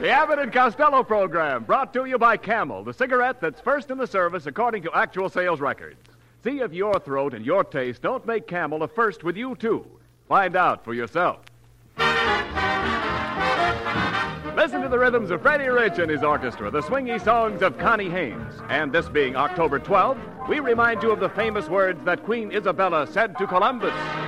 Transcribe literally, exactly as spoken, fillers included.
The Abbott and Costello program, brought to you by Camel, the cigarette that's first in the service according to actual sales records. See if your throat and your taste don't make Camel a first with you, too. Find out for yourself. Listen to the rhythms of Freddie Rich and his orchestra, the swingy songs of Connie Haynes. And this being October twelfth, we remind you of the famous words that Queen Isabella said to Columbus.